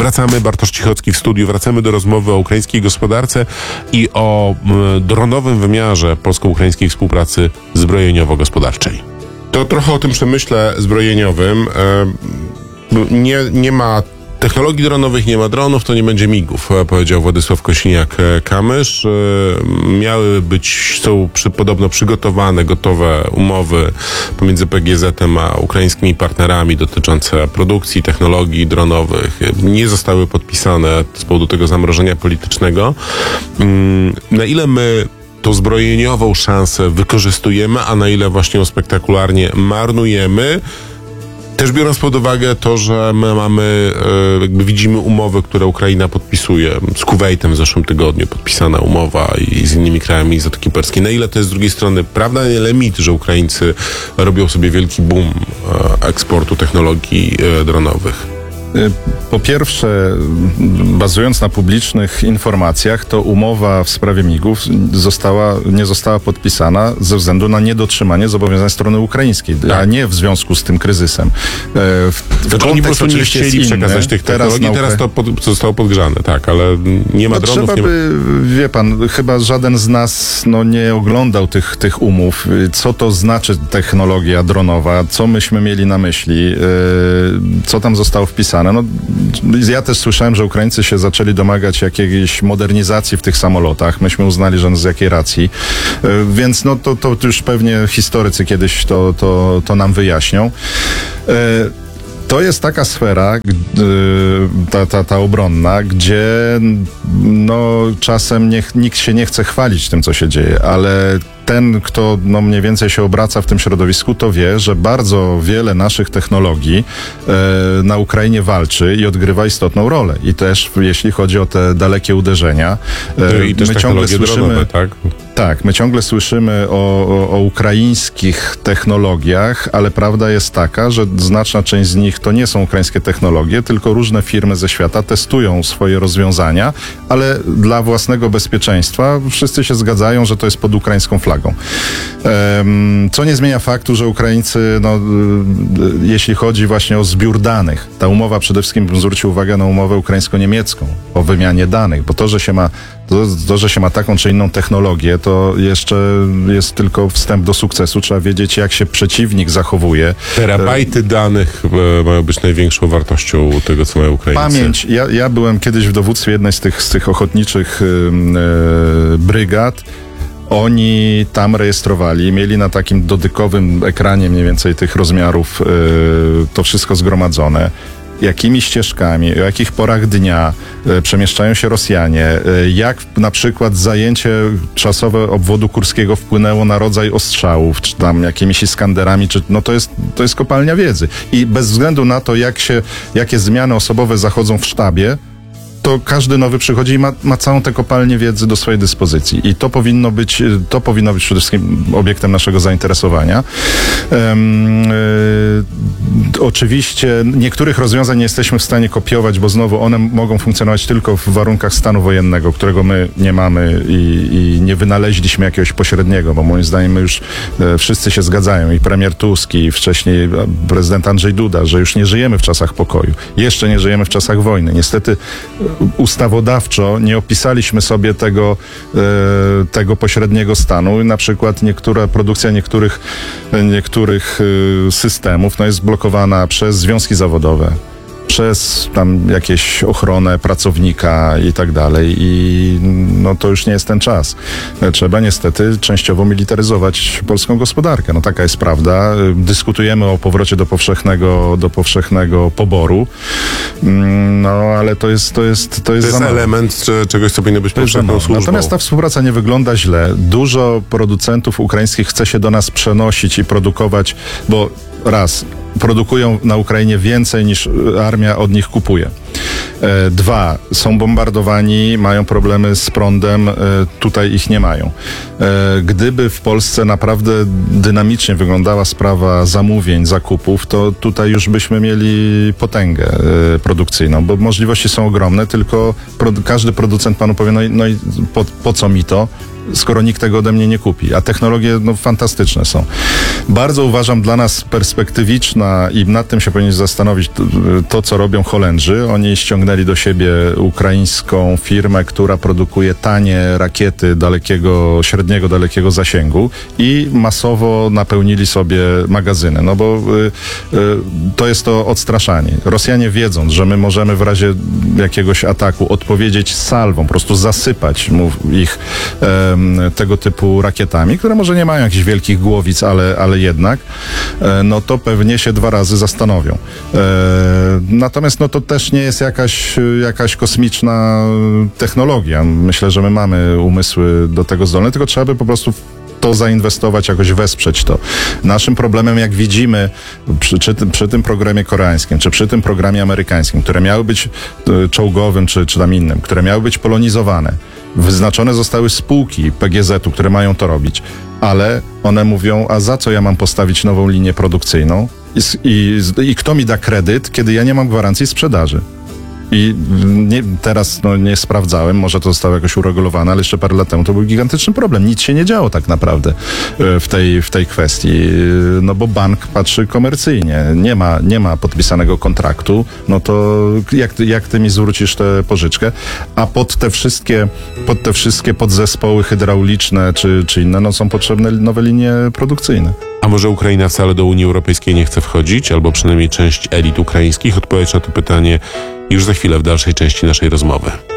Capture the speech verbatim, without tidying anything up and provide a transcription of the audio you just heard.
Wracamy, Bartosz Cichocki w studiu, wracamy do rozmowy o ukraińskiej gospodarce i o m, dronowym wymiarze polsko-ukraińskiej współpracy zbrojeniowo-gospodarczej. To trochę o tym przemyśle zbrojeniowym. E, nie, nie ma technologii dronowych, nie ma dronów, to nie będzie migów, powiedział Władysław Kosiniak-Kamysz. Miały być, są przy, podobno przygotowane, gotowe umowy pomiędzy P G Z-em a ukraińskimi partnerami dotyczące produkcji technologii dronowych. Nie zostały podpisane z powodu tego zamrożenia politycznego. Na ile my tą zbrojeniową szansę wykorzystujemy, a na ile właśnie ją spektakularnie marnujemy, też biorąc pod uwagę to, że my mamy, jakby widzimy umowy, które Ukraina podpisuje. Z Kuwejtem w zeszłym tygodniu podpisana umowa i z innymi krajami Zatoki Perskiej. Na ile to jest z drugiej strony prawda, na ile mit, że Ukraińcy robią sobie wielki boom eksportu technologii dronowych? Po pierwsze, bazując na publicznych informacjach, to umowa w sprawie migów została, nie została podpisana ze względu na niedotrzymanie zobowiązań strony ukraińskiej, tak, a nie w związku z tym kryzysem. W, znaczy oni po prostu nie chcieli przekazać tych technologii, teraz, teraz to pod, zostało podgrzane, tak, ale nie ma no dronów. Trzeba nie ma... by, wie pan, chyba żaden z nas no, nie oglądał tych, tych umów, co to znaczy technologia dronowa, co myśmy mieli na myśli, yy, co tam zostało wpisane. No, ja też słyszałem, że Ukraińcy się zaczęli domagać jakiejś modernizacji w tych samolotach. Myśmy uznali, że z jakiej racji. Więc no to, to już pewnie historycy kiedyś to, to, to nam wyjaśnią. To jest taka sfera, ta, ta, ta obronna, gdzie no, czasem nie, nikt się nie chce chwalić tym, co się dzieje, ale ten, kto no, mniej więcej się obraca w tym środowisku, to wie, że bardzo wiele naszych technologii e, na Ukrainie walczy i odgrywa istotną rolę. I też jeśli chodzi o te dalekie uderzenia, e, I też my ciągle słyszymy, dronowe, tak? Tak, my ciągle słyszymy o, o, o ukraińskich technologiach, ale prawda jest taka, że znaczna część z nich to nie są ukraińskie technologie, tylko różne firmy ze świata testują swoje rozwiązania, ale dla własnego bezpieczeństwa wszyscy się zgadzają, że to jest pod ukraińską flagą. Co nie zmienia faktu, że Ukraińcy, no, jeśli chodzi właśnie o zbiór danych, ta umowa przede wszystkim, zwróćcie uwagę na umowę ukraińsko-niemiecką o wymianie danych, bo to, że się ma To, to, że się ma taką czy inną technologię, to jeszcze jest tylko wstęp do sukcesu. Trzeba wiedzieć, jak się przeciwnik zachowuje. Terabajty danych e, mają być największą wartością tego, co mają Ukraińcy. Pamięć. Ja, ja byłem kiedyś w dowództwie jednej z tych, z tych ochotniczych e, brygad. Oni tam rejestrowali, mieli na takim dotykowym ekranie mniej więcej tych rozmiarów e, to wszystko zgromadzone. Jakimi ścieżkami, o jakich porach dnia e, przemieszczają się Rosjanie, e, jak na przykład zajęcie czasowe obwodu kurskiego wpłynęło na rodzaj ostrzałów, czy tam jakimiś Iskanderami, czy, no to jest, to jest kopalnia wiedzy. I bez względu na to, jak się, jakie zmiany osobowe zachodzą w sztabie, to każdy nowy przychodzi i ma, ma całą tę kopalnię wiedzy do swojej dyspozycji. I to powinno być, to powinno być przede wszystkim obiektem naszego zainteresowania. Um, y, oczywiście niektórych rozwiązań nie jesteśmy w stanie kopiować, bo znowu one mogą funkcjonować tylko w warunkach stanu wojennego, którego my nie mamy i, i nie wynaleźliśmy jakiegoś pośredniego, bo moim zdaniem my już e, wszyscy się zgadzają, i premier Tusk, i wcześniej prezydent Andrzej Duda, że już nie żyjemy w czasach pokoju. Jeszcze nie żyjemy w czasach wojny. Niestety ustawodawczo nie opisaliśmy sobie tego, e, tego pośredniego stanu. Na przykład niektóra produkcja niektórych, niektórych e, systemów no, jest blokowana przez związki zawodowe, przez tam jakieś ochronę pracownika i tak dalej, i no to już nie jest ten czas. Trzeba niestety częściowo militaryzować polską gospodarkę. No taka jest prawda. Dyskutujemy o powrocie do powszechnego, do powszechnego poboru, no ale to jest to jest to jest, to jest element czegoś, co powinno być powszechną służbą. Natomiast ta współpraca nie wygląda źle. Dużo producentów ukraińskich chce się do nas przenosić i produkować, bo raz, produkują na Ukrainie więcej niż armia od nich kupuje. E, dwa, są bombardowani, mają problemy z prądem, e, tutaj ich nie mają. E, gdyby w Polsce naprawdę dynamicznie wyglądała sprawa zamówień, zakupów, to tutaj już byśmy mieli potęgę e, produkcyjną, bo możliwości są ogromne, tylko pro, każdy producent panu powie, no i, no i po, po co mi to? skoro nikt tego ode mnie nie kupi. A technologie no, fantastyczne są. Bardzo uważam dla nas perspektywiczna i nad tym się powinien zastanowić to, to, co robią Holendrzy. Oni ściągnęli do siebie ukraińską firmę, która produkuje tanie rakiety dalekiego, średniego, dalekiego zasięgu i masowo napełnili sobie magazyny. No bo y, y, to jest to odstraszanie. Rosjanie wiedząc, że my możemy w razie jakiegoś ataku odpowiedzieć salwą, po prostu zasypać mu ich y, tego typu rakietami, które może nie mają jakichś wielkich głowic, ale, ale jednak, y, no to pewnie się dwa razy zastanowią. Y, natomiast no to też nie jest jakaś, jakaś kosmiczna technologia. Myślę, że my mamy umysły do tego zdolne, tylko trzeba by po prostu to zainwestować, jakoś wesprzeć to. Naszym problemem, jak widzimy przy, przy, tym, przy tym programie koreańskim, czy przy tym programie amerykańskim, które miały być y, czołgowym, czy, czy tam innym, które miały być polonizowane, wyznaczone zostały spółki P G Z u, które mają to robić, ale one mówią, a za co ja mam postawić nową linię produkcyjną i, i, i kto mi da kredyt, kiedy ja nie mam gwarancji sprzedaży. I nie, teraz no, nie sprawdzałem, może to zostało jakoś uregulowane, ale jeszcze parę lat temu to był gigantyczny problem. Nic się nie działo tak naprawdę w tej, w tej kwestii, no bo bank patrzy komercyjnie. Nie ma, nie ma podpisanego kontraktu, no to jak, jak ty mi zwrócisz tę pożyczkę? A pod te wszystkie, pod te wszystkie podzespoły hydrauliczne czy, czy inne, no są potrzebne nowe linie produkcyjne. A może Ukraina wcale do Unii Europejskiej nie chce wchodzić, albo przynajmniej część elit ukraińskich? Odpowiedź na to pytanie już za chwilę w dalszej części naszej rozmowy.